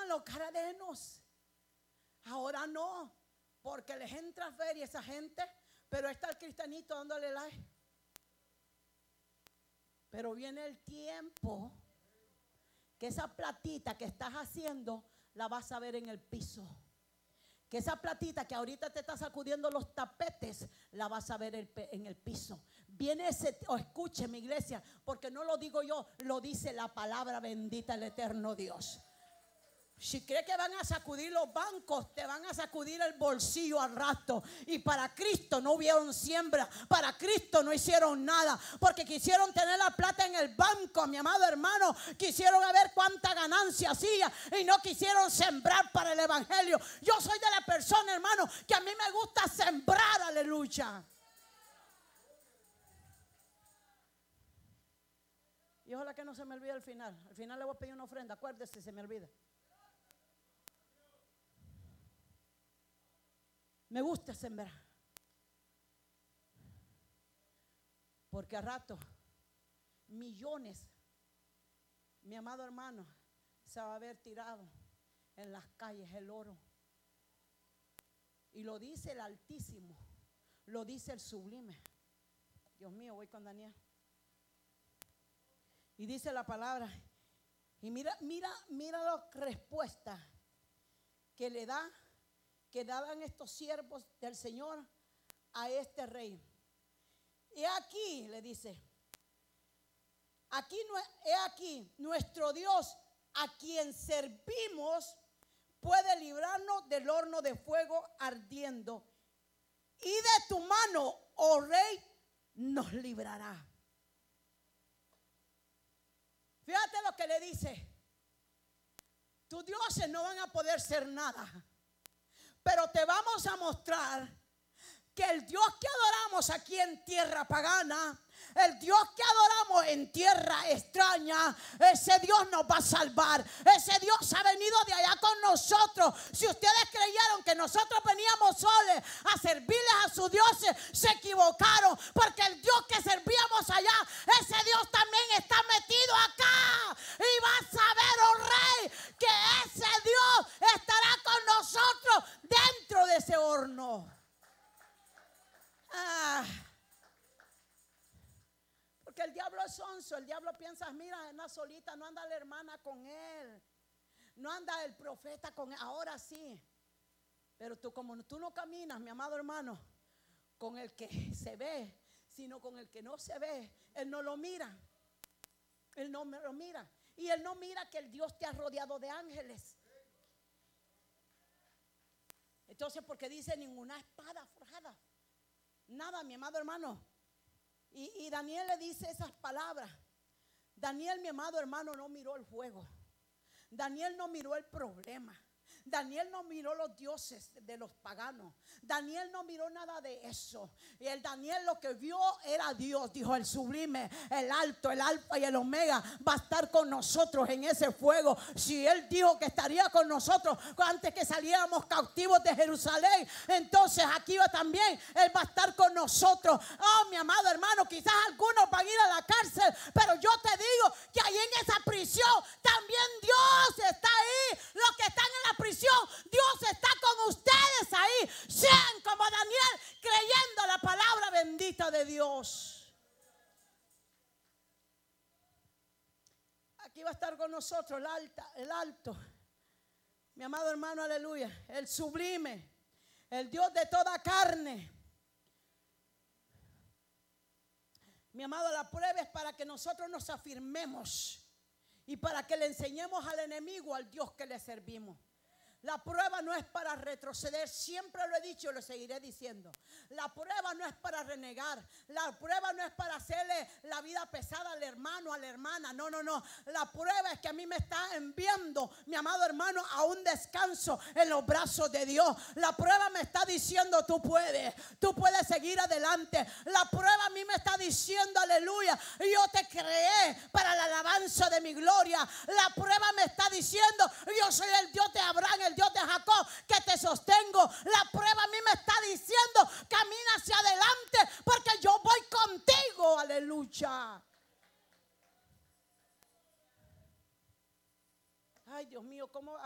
los gadarenos. Ahora no, porque les entra feria esa gente, pero está el cristianito dándole like. Pero viene el tiempo que esa platita que estás haciendo la vas a ver en el piso. Que esa platita que ahorita te está sacudiendo los tapetes la vas a ver en el piso. Viene ese, escuche mi iglesia, porque no lo digo yo, lo dice la palabra bendita del eterno Dios. Si crees que van a sacudir los bancos, te van a sacudir el bolsillo al rato. Y para Cristo no hubieron siembra, para Cristo no hicieron nada, porque quisieron tener la plata en el banco, mi amado hermano. Quisieron ver cuánta ganancia hacía y no quisieron sembrar para el evangelio. Yo soy de la persona, hermano, que a mí me gusta sembrar, aleluya. Y ojalá que no se me olvide al final. Al final le voy a pedir una ofrenda, acuérdese, se me olvida. Me gusta sembrar. Porque a rato, millones, mi amado hermano, se va a ver tirado en las calles el oro. Y lo dice el Altísimo, lo dice el Sublime. Dios mío, voy con Daniel. Y dice la palabra. Y mira la respuesta que le da, que daban estos siervos del Señor a este rey. He aquí, le dice, he aquí, nuestro Dios a quien servimos puede librarnos del horno de fuego ardiendo, y de tu mano, oh rey, nos librará. Fíjate lo que le dice. Tus dioses no van a poder ser nada, pero te vamos a mostrar que el Dios que adoramos aquí en tierra pagana, el Dios que adoramos en tierra extraña, ese Dios nos va a salvar. Ese Dios ha venido de allá con nosotros. Si ustedes creyeron que nosotros veníamos solos a servirles a sus dioses, se equivocaron, porque el Dios que servíamos allá, ese Dios también está metido acá. Y vas a ver, oh rey, que ese Dios estará con nosotros dentro de ese horno. Porque el diablo es sonso. El diablo piensa, mira, anda solita, no anda la hermana con él, no anda el profeta con él. Ahora sí. Pero como tú no caminas, mi amado hermano, con el que se ve, sino con el que no se ve, él no lo mira. Él no lo mira. Y él no mira que el Dios te ha rodeado de ángeles. Entonces, porque dice ninguna espada forjada, nada, mi amado hermano. Y Daniel le dice esas palabras. Daniel, mi amado hermano, no miró el fuego. Daniel no miró el problema. Daniel no miró los dioses de los paganos. Daniel no miró nada de eso. Y el Daniel lo que vio era Dios. Dijo: el sublime, el alto, el alfa y el omega va a estar con nosotros en ese fuego. Si él dijo que estaría con nosotros antes que saliéramos cautivos de Jerusalén, entonces aquí va también. Él va a estar con nosotros. Oh, mi amado hermano, quizás algunos van a ir a la cárcel, pero yo te digo que ahí en esa prisión también Dios está ahí. Los que están en la prisión, Dios está con ustedes ahí. Sean como Daniel, creyendo la palabra bendita de Dios. Aquí va a estar con nosotros el alto, mi amado hermano, aleluya, el sublime, el Dios de toda carne. Mi amado, la prueba es para que nosotros nos afirmemos y para que le enseñemos al enemigo al Dios que le servimos. La prueba no es para retroceder, siempre lo he dicho y lo seguiré diciendo. La prueba no es para renegar, la prueba no es para hacerle la vida pesada al hermano, a la hermana, no. La prueba es que a mí me está enviando, mi amado hermano, a un descanso en los brazos de Dios. La prueba me está diciendo: tú puedes seguir adelante. La prueba a mí me está diciendo: aleluya, yo te creé para la alabanza de mi gloria. La prueba me está diciendo: yo soy el Dios de Abraham, el Dios de Jacob, que te sostengo. La prueba a mí me está diciendo: camina hacia adelante, porque yo voy contigo. Aleluya. Ay, Dios mío, ¿cómo?